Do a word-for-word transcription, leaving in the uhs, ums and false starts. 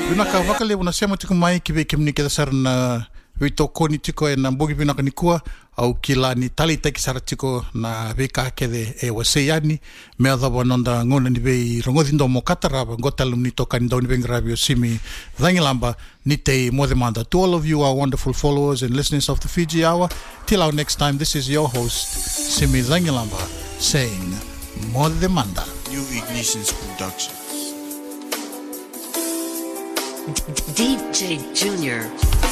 Vinaka wakale una sema tiku mai ki veke mni keda sarna vito koni tiko e na mbogi vinaka ni kua au kila ni tali teki sara tiko na veka kede e waseyani mea dhaba nonda ngona ni vei rongodhindo mo kataraba ngotalum ni toka ni dauni vengrabi o simi dhangilamba ni te modemanda. To all of you our wonderful followers and listeners of the Fiji Hour, till our next time, this is your host Simi Dhangilamba saying modemanda. New Ignitions Productions. D J Junior